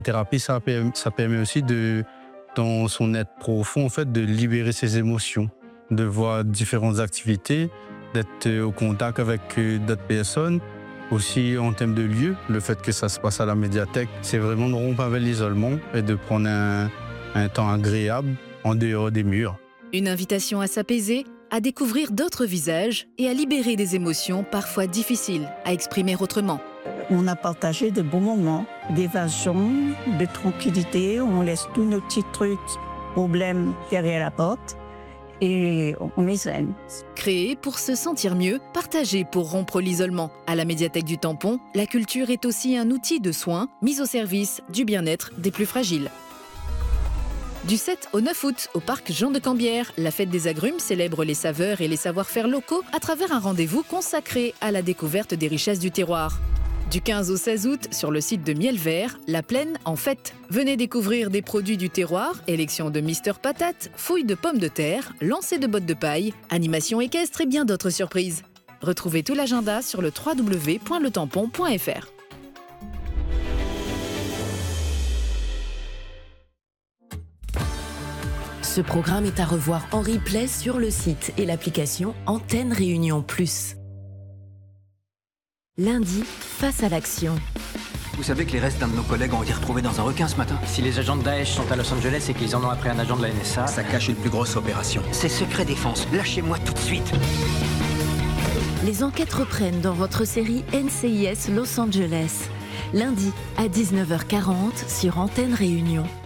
Thérapie, ça permet aussi dans son être profond, en fait, de libérer ses émotions, de voir différentes activités, d'être au contact avec d'autres personnes. Aussi, en termes de lieu, le fait que ça se passe à la médiathèque, c'est vraiment de rompre avec l'isolement et de prendre un temps agréable en dehors des murs. Une invitation à s'apaiser, à découvrir d'autres visages et à libérer des émotions parfois difficiles à exprimer autrement. On a partagé de bons moments d'évasion, de tranquillité. On laisse tous nos petits trucs, problèmes derrière la porte et on est zen. Créer pour se sentir mieux, partager pour rompre l'isolement. À la médiathèque du Tampon, la culture est aussi un outil de soins mis au service du bien-être des plus fragiles. Du 7 au 9 août, au parc Jean de Cambière, la fête des agrumes célèbre les saveurs et les savoir-faire locaux à travers un rendez-vous consacré à la découverte des richesses du terroir. Du 15 au 16 août, sur le site de Miel Vert, la Plaine en fête. Venez découvrir des produits du terroir, élection de Mister Patate, fouilles de pommes de terre, lancer de bottes de paille, animation équestre et bien d'autres surprises. Retrouvez tout l'agenda sur le www.letampon.fr. Ce programme est à revoir en replay sur le site et l'application Antenne Réunion Plus. Lundi, face à l'action. Vous savez que les restes d'un de nos collègues ont été retrouvés dans un requin ce matin? Si les agents de Daesh sont à Los Angeles et qu'ils en ont appris un agent de la NSA... Ça cache une plus grosse opération. C'est secret défense. Lâchez-moi tout de suite. Les enquêtes reprennent dans votre série NCIS Los Angeles. Lundi à 19h40 sur Antenne Réunion.